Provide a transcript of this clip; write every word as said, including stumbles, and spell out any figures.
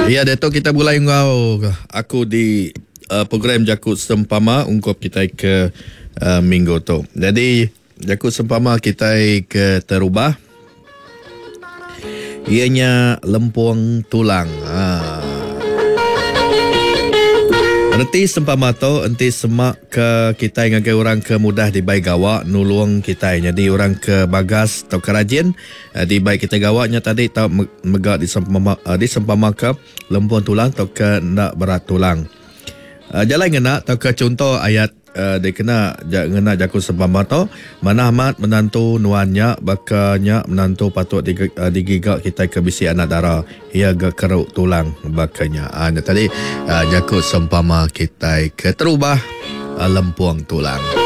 Ya, Dato' kita mulai ngau aku di uh, program Jakut Sempama ungkap kita ke uh, minggu tu. Jadi Jakut Sempama kita ke terubah. Ianya lempuang tulang. Ha. Erti sempama tu enti semak ke kita ngagai orang ke mudah dibai gawak nulung kita. Jadi orang ke bagas atau kerajin di baik kita gawaknya tadi tau megak di sempama di sempama ke lempuang tulang atau ke nak berat tulang. Uh, jalan ngena atau ke contoh ayat uh, dia kena ngena Jakut Sempama tu mana amat menantu nuannya bakanya menantu patut dig, uh, digigak kita ke bisi anak darah ia ke keruk tulang bakanya. Ah uh, tadi uh, Jakut Sempama kita ke terubah uh, lempuang tulang.